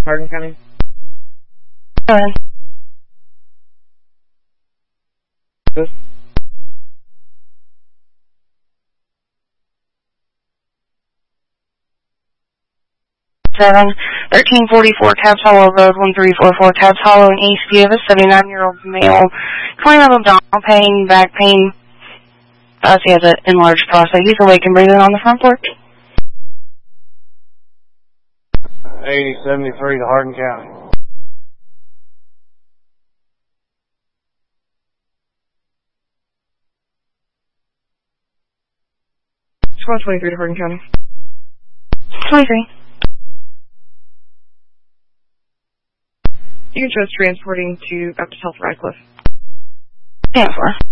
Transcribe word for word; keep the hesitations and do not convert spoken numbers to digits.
Hardin County. Go ahead. This. Seven thirteen forty four Tabs Hollow Road one three four four Tabs Hollow in East. You have a seventy nine year old male claiming of abdominal pain, back pain. Uh, he has an enlarged prostate. He's awake and breathing on the front porch. eighty seventy-three to Hardin County. Squad twenty-three to Hardin County. twenty-three. You can trust transporting to Baptist Health Radcliffe. ten four.